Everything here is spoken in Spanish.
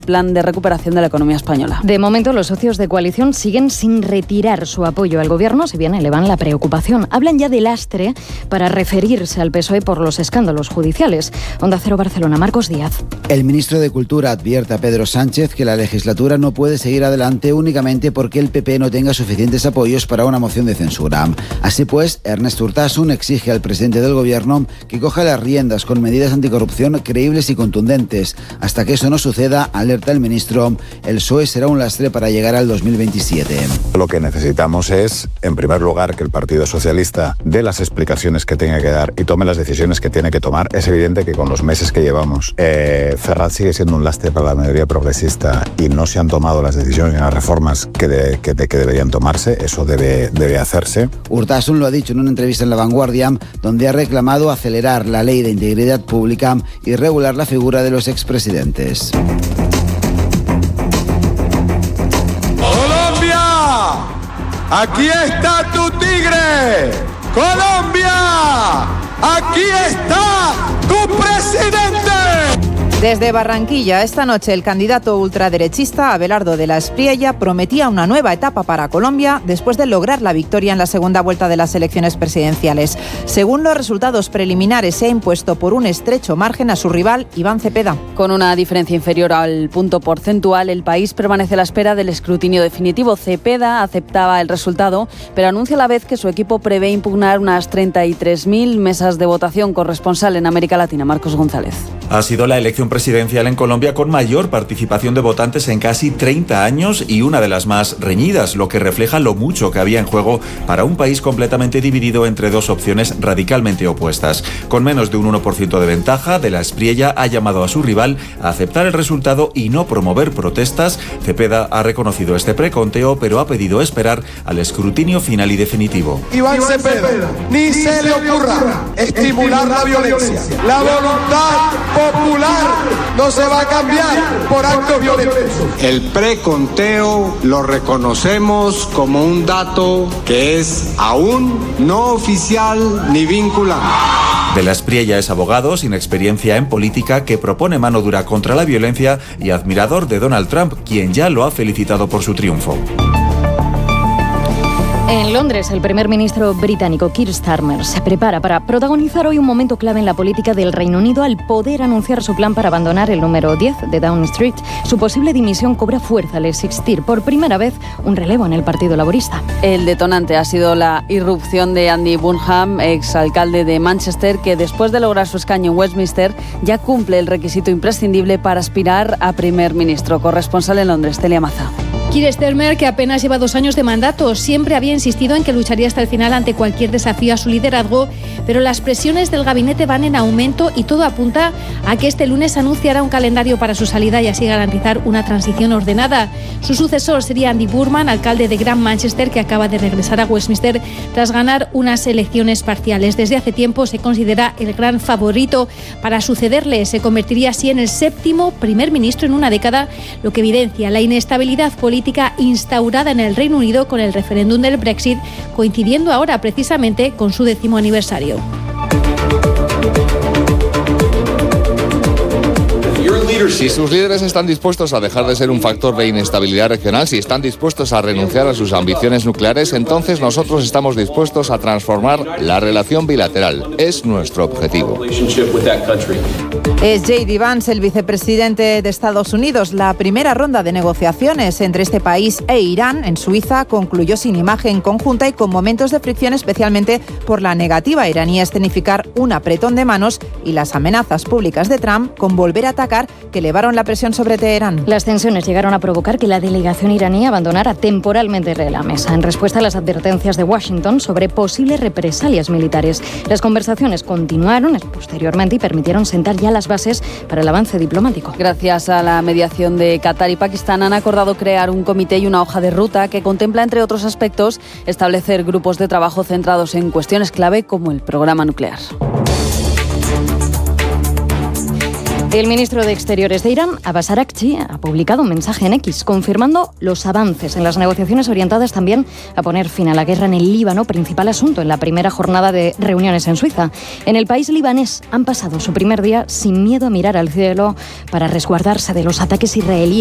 plan de recuperación de la economía española. De momento, los socios de coalición siguen sin retirar su apoyo al gobierno, si bien elevan la preocupación. Hablan ya de lastre para referirse al PSOE por los escándalos judiciales. Onda Cero Barcelona, Marcos Díaz. El ministro de Cultura advierte a Pedro Sánchez que la legislatura no puede seguir adelante únicamente porque el PP no tenga suficientes apoyos para una moción de censura. Así pues, Ernest Urtasun exige al presidente del gobierno que coja las riendas con medidas anticorrupción creíbles y contundentes. Hasta que eso no suceda, alerta el ministro, el PSOE será un lastre para llegar al 2027. Lo que necesitamos es, en primer lugar, que el Partido Socialista dé las explicaciones que tenga que dar y tome las decisiones que tiene que tomar. Es evidente que con los meses que llevamos, Ferraz sigue siendo un lastre para la mayoría progresista y no se han tomado las decisiones y las reformas que deberían tomarse. Eso debe hacerse. Urtasun lo ha dicho en una entrevista en La Vanguardia, donde ha reclamado acelerar la ley de integridad pública y regular la figura de los expresidentes. ¡Aquí está tu tigre! ¡Colombia! ¡Aquí está tu presidente! Desde Barranquilla, esta noche el candidato ultraderechista Abelardo de la Espriella prometía una nueva etapa para Colombia después de lograr la victoria en la segunda vuelta de las elecciones presidenciales. Según los resultados preliminares, se ha impuesto por un estrecho margen a su rival Iván Cepeda. Con una diferencia inferior al punto porcentual, el país permanece a la espera del escrutinio definitivo. Cepeda aceptaba el resultado, pero anuncia a la vez que su equipo prevé impugnar unas 33.000 mesas de votación. Corresponsal en América Latina, Marcos González. Ha sido la elección presidencial en Colombia con mayor participación de votantes en casi 30 años y una de las más reñidas, lo que refleja lo mucho que había en juego para un país completamente dividido entre dos opciones radicalmente opuestas. Con menos de un 1% de ventaja, de la Espriella ha llamado a su rival a aceptar el resultado y no promover protestas. Cepeda ha reconocido este preconteo, pero ha pedido esperar al escrutinio final y definitivo. Iván Cepeda, ni se le ocurra estimular la violencia. La voluntad popular no se va a cambiar por actos violentos. El preconteo lo reconocemos como un dato que es aún no oficial ni vinculante. De la Espriella es abogado sin experiencia en política que propone mano dura contra la violencia y admirador de Donald Trump, quien ya lo ha felicitado por su triunfo. En Londres, el primer ministro británico Keir Starmer se prepara para protagonizar hoy un momento clave en la política del Reino Unido al poder anunciar su plan para abandonar el número 10 de Downing Street. Su posible dimisión cobra fuerza al existir por primera vez un relevo en el Partido Laborista. El detonante ha sido la irrupción de Andy Burnham, exalcalde de Manchester, que después de lograr su escaño en Westminster ya cumple el requisito imprescindible para aspirar a primer ministro. Corresponsal en Londres, Celia Maza. Keir Starmer, que apenas lleva 2 años de mandato, siempre había insistido en que lucharía hasta el final ante cualquier desafío a su liderazgo, pero las presiones del gabinete van en aumento y todo apunta a que este lunes anunciará un calendario para su salida y así garantizar una transición ordenada. Su sucesor sería Andy Burnham, alcalde de Gran Manchester, que acaba de regresar a Westminster tras ganar unas elecciones parciales. Desde hace tiempo se considera el gran favorito para sucederle. Se convertiría así en el 7º primer ministro en una década, lo que evidencia la inestabilidad política instaurada en el Reino Unido con el referéndum del Brexit, coincidiendo ahora precisamente con su 10º aniversario. Si sus líderes están dispuestos a dejar de ser un factor de inestabilidad regional, si están dispuestos a renunciar a sus ambiciones nucleares, entonces nosotros estamos dispuestos a transformar la relación bilateral. Es nuestro objetivo. Es J.D. Vance, el vicepresidente de Estados Unidos. La primera ronda de negociaciones entre este país e Irán en Suiza concluyó sin imagen conjunta y con momentos de fricción, especialmente por la negativa iraní a escenificar un apretón de manos y las amenazas públicas de Trump con volver a atacar, que elevaron la presión sobre Teherán. Las tensiones llegaron a provocar que la delegación iraní abandonara temporalmente la mesa en respuesta a las advertencias de Washington sobre posibles represalias militares. Las conversaciones continuaron posteriormente y permitieron sentar ya las bases para el avance diplomático. Gracias a la mediación de Qatar y Pakistán han acordado crear un comité y una hoja de ruta que contempla, entre otros aspectos, establecer grupos de trabajo centrados en cuestiones clave como el programa nuclear. El ministro de Exteriores de Irán, Abbas Araghchi, ha publicado un mensaje en X confirmando los avances en las negociaciones orientadas también a poner fin a la guerra en el Líbano, principal asunto en la primera jornada de reuniones en Suiza. En el país libanés han pasado su primer día sin miedo a mirar al cielo para resguardarse de los ataques israelíes.